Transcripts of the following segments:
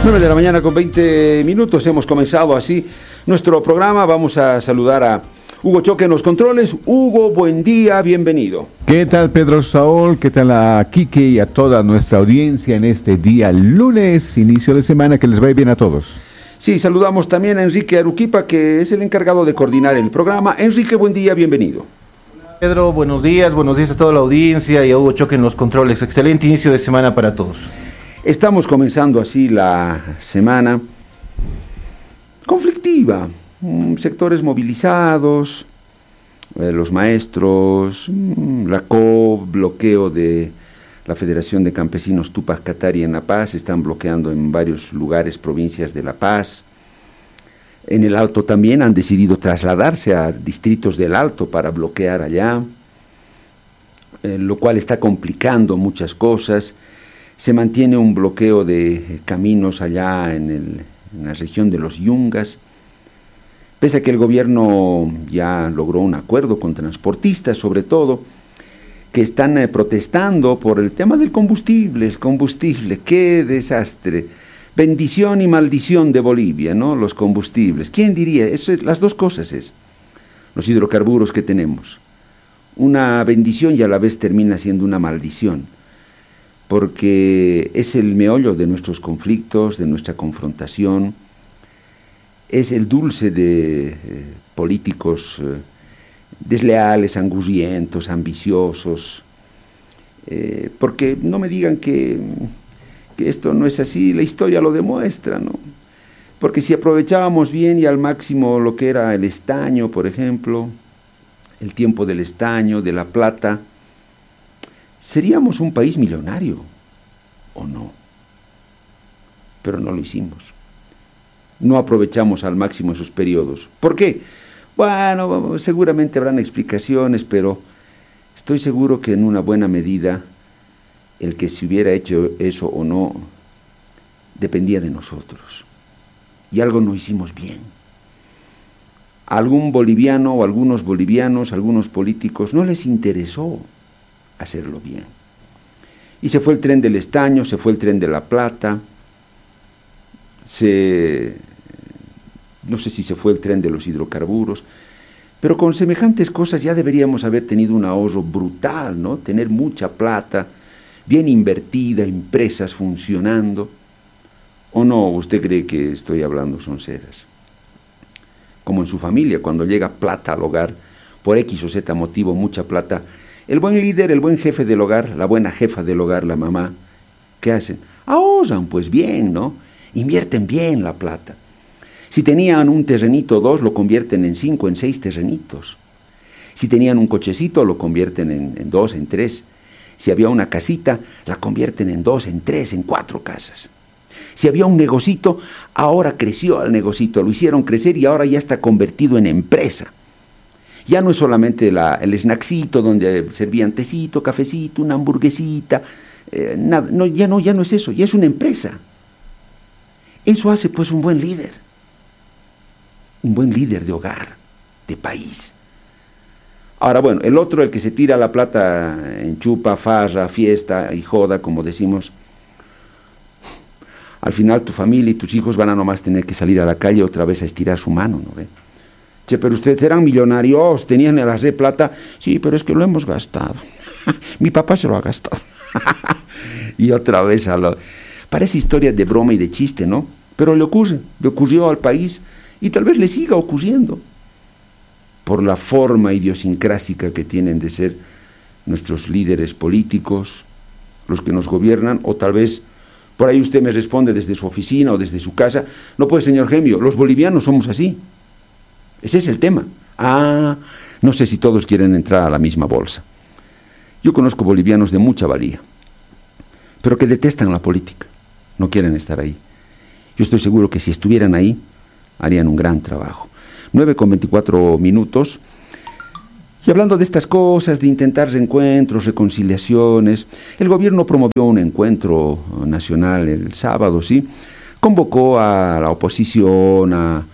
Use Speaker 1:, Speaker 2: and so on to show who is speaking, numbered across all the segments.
Speaker 1: 9 de la mañana con 20 minutos. Hemos comenzado así nuestro programa. Vamos a saludar a Hugo Choque en los controles. Hugo, buen día, bienvenido.
Speaker 2: ¿Qué tal, Pedro Saúl? ¿Qué tal a Quique y a toda nuestra audiencia en este día lunes, inicio de semana? Que les vaya bien a todos.
Speaker 1: Sí, saludamos también a Enrique Aruquipa, que es el encargado de coordinar el programa. Enrique, buen día, bienvenido.
Speaker 3: Pedro, buenos días a toda la audiencia y a Hugo Choque en los controles. Excelente inicio de semana para todos.
Speaker 1: Estamos comenzando así la semana conflictiva, sectores movilizados, los maestros, la bloqueo de la Federación de Campesinos Tupac Katari en La Paz, están bloqueando en varios lugares, provincias de La Paz. En el Alto también han decidido trasladarse a distritos del Alto para bloquear allá, lo cual está complicando muchas cosas. Se mantiene un bloqueo de caminos allá en la región de los Yungas, pese a que el gobierno ya logró un acuerdo con transportistas, sobre todo, que están protestando por el tema del combustible. El combustible, qué desastre. Bendición y maldición de Bolivia, ¿no? Los combustibles. ¿Quién diría? Las dos cosas es. Los hidrocarburos que tenemos. Una bendición y a la vez termina siendo una maldición, porque es el meollo de nuestros conflictos, de nuestra confrontación, es el dulce de políticos desleales, angurrientos, ambiciosos, porque no me digan que esto no es así, la historia lo demuestra, ¿no? Porque si aprovechábamos bien y al máximo lo que era el estaño, por ejemplo, el tiempo del estaño, de la plata, seríamos un país millonario, ¿o no? Pero no lo hicimos. No aprovechamos al máximo esos periodos. ¿Por qué? Bueno, seguramente habrán explicaciones, pero estoy seguro que en una buena medida el que se hubiera hecho eso o no dependía de nosotros. Y algo no hicimos bien. A algún boliviano o algunos bolivianos, algunos políticos, no les interesó hacerlo bien. Y se fue el tren del estaño, se fue el tren de la plata, no sé si se fue el tren de los hidrocarburos, pero con semejantes cosas ya deberíamos haber tenido un ahorro brutal, ¿no? Tener mucha plata, bien invertida, empresas funcionando. ¿O no? ¿Usted cree que estoy hablando sonceras? Como en su familia, cuando llega plata al hogar, por X o Z motivo, mucha plata, el buen líder, el buen jefe del hogar, la buena jefa del hogar, la mamá, ¿qué hacen? Ahorran, pues bien, ¿no? Invierten bien la plata. Si tenían un terrenito o dos, lo convierten en 5, en 6 terrenitos. Si tenían un cochecito, lo convierten en 2, en 3. Si había una casita, la convierten en 2, en 3, en 4 casas. Si había un negocito, ahora creció el negocito, lo hicieron crecer y ahora ya está convertido en empresa. Ya no es solamente el snackcito donde servían tecito, cafecito, una hamburguesita, nada, no, ya no es eso, ya es una empresa. Eso hace pues un buen líder de hogar, de país. Ahora bueno, el otro, el que se tira la plata en chupa, farra, fiesta y joda, como decimos, al final tu familia y tus hijos van a nomás tener que salir a la calle otra vez a estirar su mano, ¿no ve? Che, pero ustedes eran millonarios, tenían el as de plata. Sí, pero es que lo hemos gastado. Mi papá se lo ha gastado. Y otra vez parece historia de broma y de chiste, ¿no? Pero le ocurrió al país y tal vez le siga ocurriendo por la forma idiosincrásica que tienen de ser nuestros líderes políticos, los que nos gobiernan, o tal vez por ahí usted me responde desde su oficina o desde su casa. No, pues señor Gemio, los bolivianos somos así. Ese es el tema. No sé si todos quieren entrar a la misma bolsa. Yo conozco bolivianos de mucha valía, pero que detestan la política, no quieren estar ahí. Yo estoy seguro que si estuvieran ahí, harían un gran trabajo. 9:24. Y hablando de estas cosas, de intentar reencuentros, reconciliaciones, el gobierno promovió un encuentro nacional el sábado, ¿sí? Convocó a la oposición, a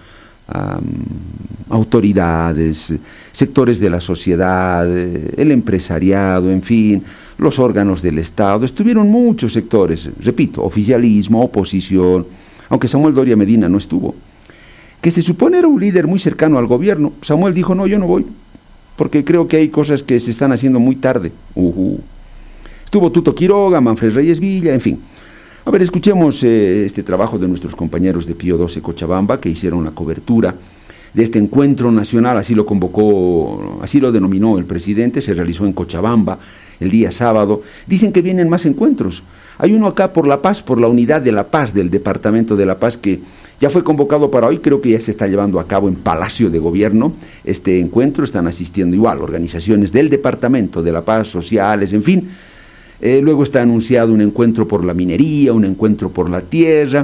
Speaker 1: autoridades, sectores de la sociedad, el empresariado, en fin, los órganos del Estado. Estuvieron muchos sectores, repito, oficialismo, oposición, aunque Samuel Doria Medina no estuvo, que se supone era un líder muy cercano al gobierno. Samuel dijo, no, yo no voy, porque creo que hay cosas que se están haciendo muy tarde. Estuvo Tuto Quiroga, Manfred Reyes Villa, en fin. A ver, escuchemos este trabajo de nuestros compañeros de Pío XII Cochabamba, que hicieron la cobertura de este encuentro nacional, así lo convocó, así lo denominó el presidente, se realizó en Cochabamba el día sábado. Dicen que vienen más encuentros. Hay uno acá por La Paz, por la unidad de La Paz, del departamento de La Paz, que ya fue convocado para hoy, creo que ya se está llevando a cabo en Palacio de Gobierno este encuentro, están asistiendo igual organizaciones del departamento de La Paz, sociales, en fin. Luego está anunciado un encuentro por la minería, un encuentro por la tierra.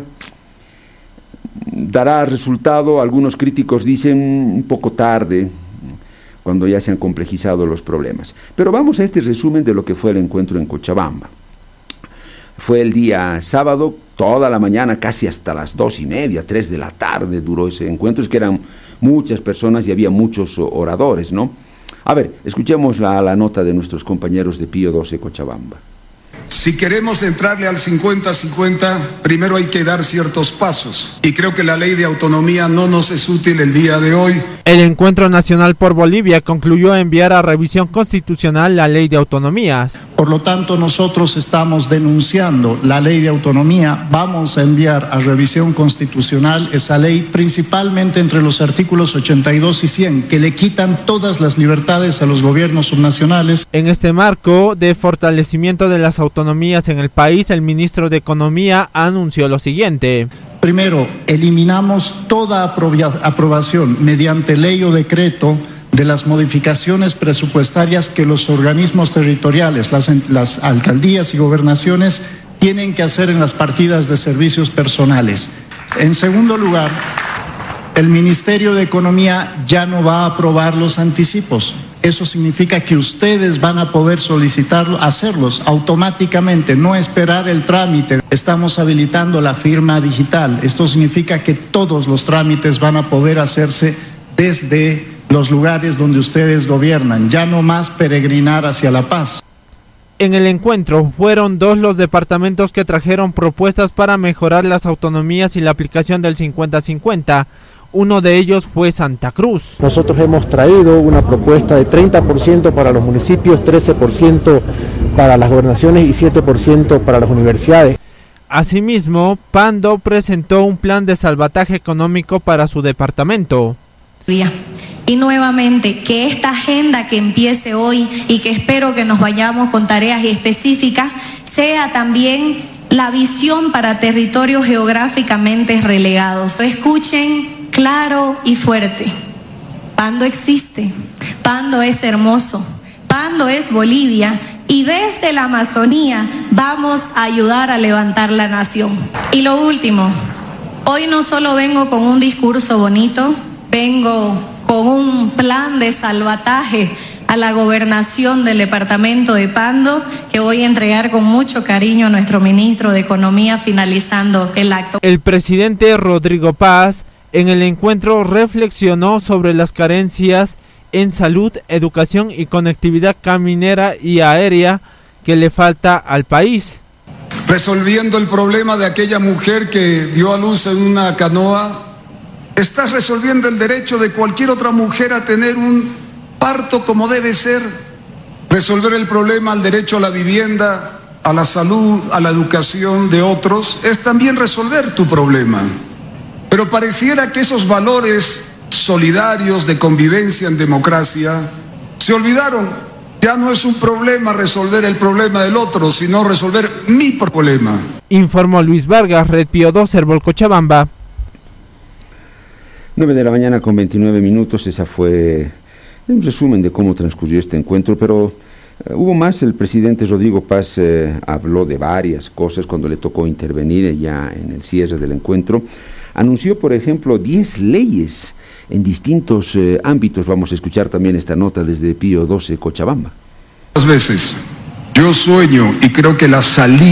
Speaker 1: Dará resultado, algunos críticos dicen un poco tarde, cuando ya se han complejizado los problemas. Pero vamos a este resumen de lo que fue el encuentro en Cochabamba. Fue el día sábado, toda la mañana, casi hasta las 2:30, 3 de la tarde duró ese encuentro. Es que eran muchas personas y había muchos oradores, ¿no? A ver, escuchemos la nota de nuestros compañeros de Pío XII Cochabamba.
Speaker 4: Si queremos entrarle al 50-50, primero hay que dar ciertos pasos. Y creo que la ley de autonomía no nos es útil el día de hoy.
Speaker 5: El Encuentro Nacional por Bolivia concluyó enviar a revisión constitucional la ley de autonomías.
Speaker 6: Por lo tanto, nosotros estamos denunciando la ley de autonomía. Vamos a enviar a revisión constitucional esa ley, principalmente entre los artículos 82 y 100, que le quitan todas las libertades a los gobiernos subnacionales.
Speaker 5: En este marco de fortalecimiento de las autonomías en el país, el ministro de Economía anunció lo siguiente.
Speaker 6: Primero, eliminamos toda aprobación mediante ley o decreto de las modificaciones presupuestarias que los organismos territoriales, las alcaldías y gobernaciones tienen que hacer en las partidas de servicios personales. En segundo lugar, el Ministerio de Economía ya no va a aprobar los anticipos. Eso significa que ustedes van a poder solicitarlo, hacerlos automáticamente, no esperar el trámite. Estamos habilitando la firma digital. Esto significa que todos los trámites van a poder hacerse desde los lugares donde ustedes gobiernan, ya no más peregrinar hacia La Paz.
Speaker 5: En el encuentro fueron 2 los departamentos que trajeron propuestas para mejorar las autonomías y la aplicación del 50-50. Uno de ellos fue Santa Cruz.
Speaker 7: Nosotros hemos traído una propuesta de 30% para los municipios, 13% para las gobernaciones y 7% para las universidades.
Speaker 5: Asimismo, Pando presentó un plan de salvataje económico para su departamento.
Speaker 8: Y nuevamente, que esta agenda que empiece hoy y que espero que nos vayamos con tareas específicas, sea también la visión para territorios geográficamente relegados. Escuchen claro y fuerte. Pando existe, Pando es hermoso, Pando es Bolivia y desde la Amazonía vamos a ayudar a levantar la nación. Y lo último, hoy no solo vengo con un discurso bonito, vengo con un plan de salvataje a la gobernación del departamento de Pando que voy a entregar con mucho cariño a nuestro ministro de Economía finalizando el acto.
Speaker 5: El presidente Rodrigo Paz en el encuentro reflexionó sobre las carencias en salud, educación y conectividad caminera y aérea que le falta al país.
Speaker 4: Resolviendo el problema de aquella mujer que dio a luz en una canoa, estás resolviendo el derecho de cualquier otra mujer a tener un parto como debe ser. Resolver el problema al derecho a la vivienda, a la salud, a la educación de otros, es también resolver tu problema. Pero pareciera que esos valores solidarios de convivencia en democracia se olvidaron. Ya no es un problema resolver el problema del otro, sino resolver mi problema.
Speaker 5: Informó Luis Vargas, Red Pío XII, Cochabamba.
Speaker 1: 9 de la mañana con 29 minutos, esa fue un resumen de cómo transcurrió este encuentro, pero hubo más. El presidente Rodrigo Paz habló de varias cosas cuando le tocó intervenir ya en el cierre del encuentro. Anunció, por ejemplo, 10 leyes en distintos ámbitos. Vamos a escuchar también esta nota desde Pío XII Cochabamba.
Speaker 4: Muchas veces yo sueño y creo que la salida